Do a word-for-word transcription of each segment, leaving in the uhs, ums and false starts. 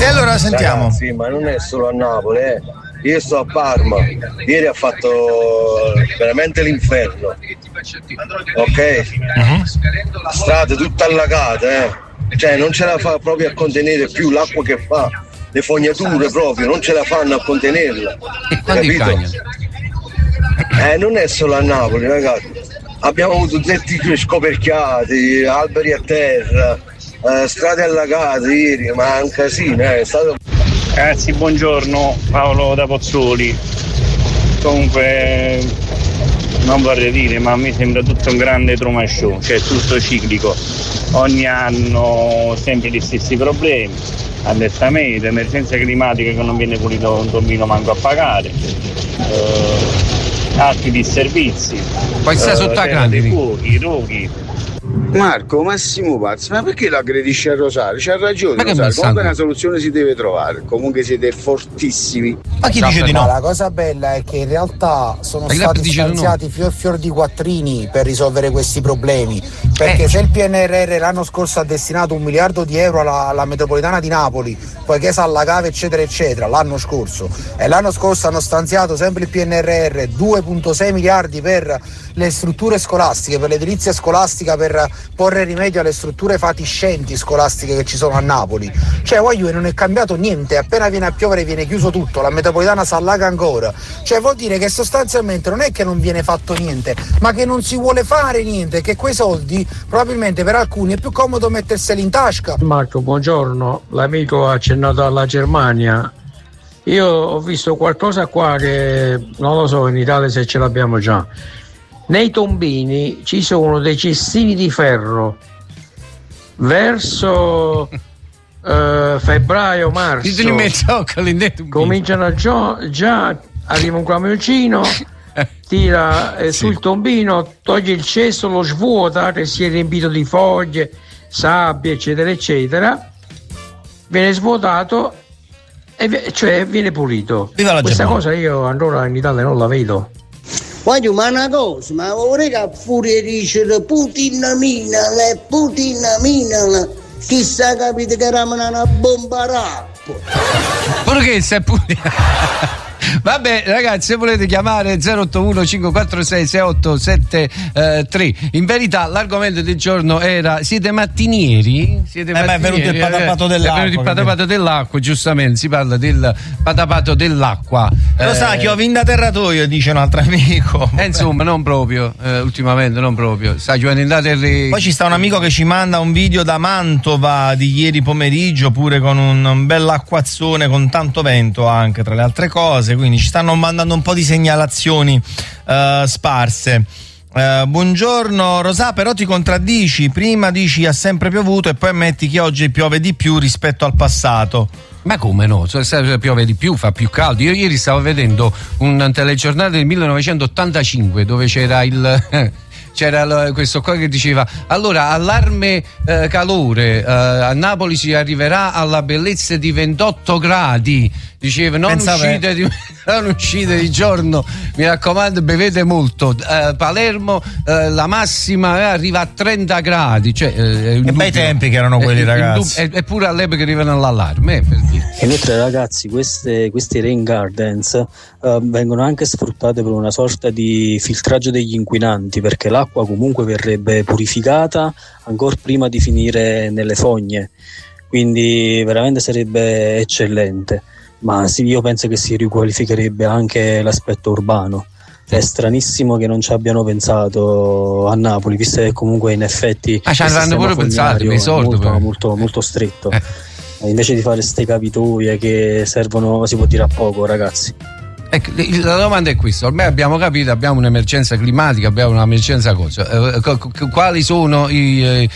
E allora sentiamo. Sì, ma non è solo a Napoli, eh. Io sto a Parma, ieri ha fatto veramente l'inferno, ok? Uh-huh. Strade tutte allagate, eh. Cioè non ce la fa proprio a contenere più l'acqua che fa, le fognature proprio non ce la fanno a contenerla, capito? Eh, non è solo a Napoli, ragazzi, abbiamo avuto tetti scoperchiati, alberi a terra, eh, strade allagate ieri, ma è un casino, eh, è stato... Ragazzi, buongiorno, Paolo da Pozzuoli. Comunque non vorrei dire, ma mi sembra tutto un grande Truman Show, cioè tutto ciclico, ogni anno sempre gli stessi problemi, allertamento, emergenza climatica che non viene pulito un tombino manco a pagare, eh, altri disservizi, poi sta sotto a grandi fuochi, roghi. Marco, Massimo Pazzi, ma perché lo aggredisci a Rosario? C'ha ragione, Rosario. Comunque una soluzione si deve trovare. Comunque siete fortissimi. Ma chi dice di no? La cosa bella è che in realtà sono stati stanziati fior fior di quattrini per risolvere questi problemi. Perché eh. se il P N R R l'anno scorso ha destinato un miliardo di euro alla, alla metropolitana di Napoli, poiché si allagava eccetera eccetera, l'anno scorso, e l'anno scorso hanno stanziato sempre il P N R R due virgola sei miliardi per le strutture scolastiche, per l'edilizia scolastica, per porre rimedio alle strutture fatiscenti scolastiche che ci sono a Napoli. Cioè voglio, non è cambiato niente, appena viene a piovere viene chiuso tutto, la metropolitana si allaga ancora. Cioè vuol dire che sostanzialmente non è che non viene fatto niente, ma che non si vuole fare niente, che quei soldi probabilmente per alcuni è più comodo metterseli in tasca. Marco, buongiorno, l'amico ha accennato alla Germania. Io ho visto qualcosa qua che non lo so in Italia se ce l'abbiamo già. Nei tombini ci sono dei cestini di ferro verso uh, febbraio, marzo cominciano già, già arriva un camioncino, tira eh, sì. sul tombino, toglie il cesto, lo svuota che si è riempito di foglie, sabbia eccetera eccetera, viene svuotato e cioè viene pulito. Questa Germania. Cosa io allora in Italia non la vedo. Voglio ma una cosa, ma vorrei che fuori dice Putin minale, Putin minale, chissà capite che eravamo una bomba rap. Perché sei Putin? Vabbè ragazzi, se volete chiamare zero otto uno cinque quattro sei sei otto sette tre. In verità l'argomento del giorno era: siete mattinieri? Siete eh mattinieri? Beh, è venuto il patapato dell'acqua. È venuto il patapato dell'acqua, giustamente, si parla del patapato dell'acqua. Lo eh, sa, Chiovin da terratoio, dice un altro amico. Eh, insomma, non proprio, eh, ultimamente non proprio. Sta giocando da terre... Poi ci sta un amico che ci manda un video da Mantova di ieri pomeriggio, pure con un, un bell'acquazzone, con tanto vento anche, tra le altre cose. Quindi ci stanno mandando un po' di segnalazioni uh, sparse. Uh, buongiorno Rosà, però ti contraddici, prima dici ha sempre piovuto e poi ammetti che oggi piove di più rispetto al passato. Ma come no? Se piove di più, fa più caldo. Io ieri stavo vedendo un telegiornale del millenovecentottantacinque dove c'era il... c'era questo qua che diceva: allora allarme eh, calore, eh, a Napoli si arriverà alla bellezza di ventotto gradi, diceva non uscite, di, non uscite di giorno, mi raccomando, bevete molto. eh, Palermo eh, la massima eh, arriva a trenta gradi, cioè, eh, che bei tempi che erano quelli, eh, ragazzi. Eppure all'epoca arrivano all'allarme, eh, per dire. Inoltre ragazzi, queste, questi rain gardens uh, vengono anche sfruttate per una sorta di filtraggio degli inquinanti, perché l'acqua comunque verrebbe purificata ancora prima di finire nelle fogne, quindi veramente sarebbe eccellente. Ma sì, io penso che si riqualificherebbe anche l'aspetto urbano. È stranissimo che non ci abbiano pensato a Napoli, visto che comunque in effetti ah, ci hanno pure pensato, mi soldi, molto, molto, molto stretto. Eh. Invece di fare ste capitoie che servono, si può dire, a poco, ragazzi. Ecco, la domanda è questa: ormai abbiamo capito, abbiamo un'emergenza climatica, abbiamo un'emergenza cosa? Eh, quali sono i, eh,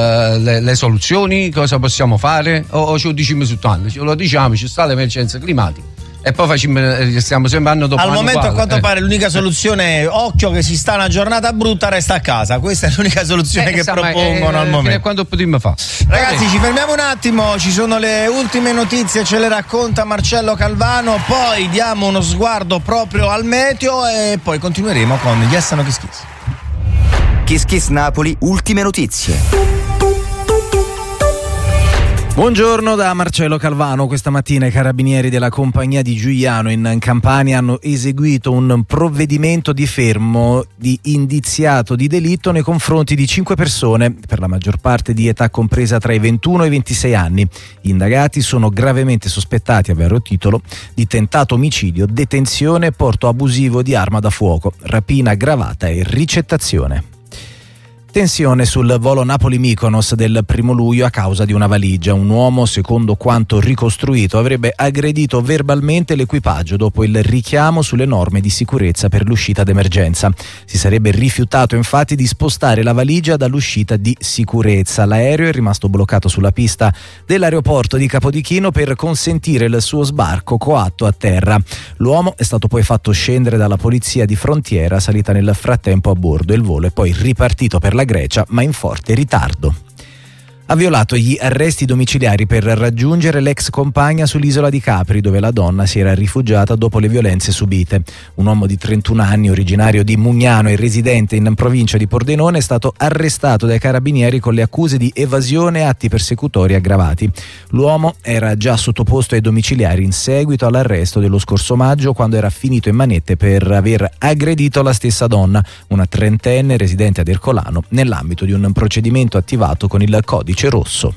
le, le soluzioni? Cosa possiamo fare? O, o ce lo diciamo su tanto? Ce lo diciamo, ci sta l'emergenza climatica e poi facciamo, stiamo sempre anno dopo al anno momento quale. A quanto eh. pare l'unica soluzione è occhio che si sta una giornata brutta, resta a casa. Questa è l'unica soluzione eh, che sa, propongono eh, al momento. Quando potremmo fare, ragazzi, ci fermiamo un attimo, ci sono le ultime notizie, ce le racconta Marcello Calvano, poi diamo uno sguardo proprio al meteo e poi continueremo con Yes No Kiss Kiss. Kiss Kiss Napoli, ultime notizie. Buongiorno da Marcello Calvano. Questa mattina i carabinieri della compagnia di Giuliano in Campania hanno eseguito un provvedimento di fermo di indiziato di delitto nei confronti di cinque persone, per la maggior parte di età compresa tra i ventuno e i ventisei anni. Gli indagati sono gravemente sospettati a vario titolo di tentato omicidio, detenzione e porto abusivo di arma da fuoco, rapina aggravata e ricettazione. Tensione sul volo Napoli-Mykonos del primo luglio a causa di una valigia. Un uomo, secondo quanto ricostruito, avrebbe aggredito verbalmente l'equipaggio dopo il richiamo sulle norme di sicurezza per l'uscita d'emergenza. Si sarebbe rifiutato infatti di spostare la valigia dall'uscita di sicurezza. L'aereo è rimasto bloccato sulla pista dell'aeroporto di Capodichino per consentire il suo sbarco coatto a terra. L'uomo è stato poi fatto scendere dalla polizia di frontiera, salita nel frattempo a bordo. Il volo è poi ripartito per la Grecia, ma in forte ritardo. Ha violato gli arresti domiciliari per raggiungere l'ex compagna sull'isola di Capri, dove la donna si era rifugiata dopo le violenze subite. Un uomo di trentuno anni, originario di Mugnano e residente in provincia di Pordenone, è stato arrestato dai carabinieri con le accuse di evasione e atti persecutori aggravati. L'uomo era già sottoposto ai domiciliari in seguito all'arresto dello scorso maggio, quando era finito in manette per aver aggredito la stessa donna, una trentenne residente ad Ercolano, nell'ambito di un procedimento attivato con il codice rosso.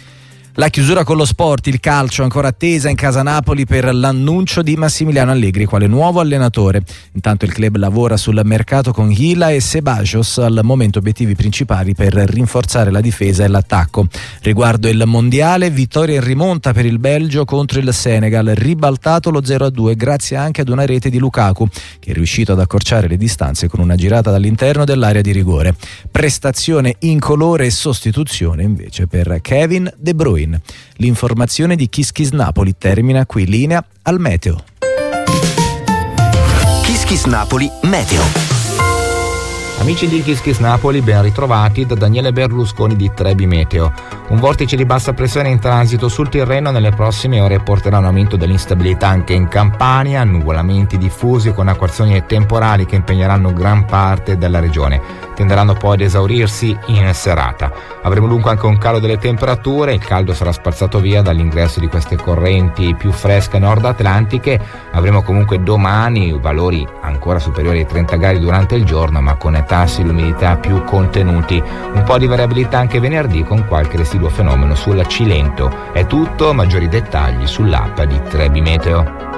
La chiusura con lo sport, il calcio ancora attesa in casa Napoli per l'annuncio di Massimiliano Allegri quale nuovo allenatore. Intanto il club lavora sul mercato con Hila e Sebajos, al momento obiettivi principali per rinforzare la difesa e l'attacco. Riguardo il mondiale, vittoria in rimonta per il Belgio contro il Senegal, ribaltato lo zero a due grazie anche ad una rete di Lukaku, che è riuscito ad accorciare le distanze con una girata dall'interno dell'area di rigore. Prestazione incolore e sostituzione invece per Kevin De Bruyne. L'informazione di Kiss Kiss Napoli termina qui, linea al meteo. Kiss Kiss Napoli Meteo. Amici di Kiss Kiss Napoli, ben ritrovati da Daniele Berlusconi di Trebi Meteo. Un vortice di bassa pressione in transito sul Tirreno nelle prossime ore porterà un aumento dell'instabilità anche in Campania, nuvolamenti diffusi con acquazzoni temporali che impegneranno gran parte della regione. Tenderanno poi ad esaurirsi in serata. Avremo dunque anche un calo delle temperature, il caldo sarà spazzato via dall'ingresso di queste correnti più fresche nord-atlantiche. Avremo comunque domani valori ancora superiori ai trenta gradi durante il giorno, ma con tassi di umidità più contenuti. Un po' di variabilità anche venerdì con qualche residuo fenomeno sul Cilento. È tutto, maggiori dettagli sull'app di Trebi Meteo.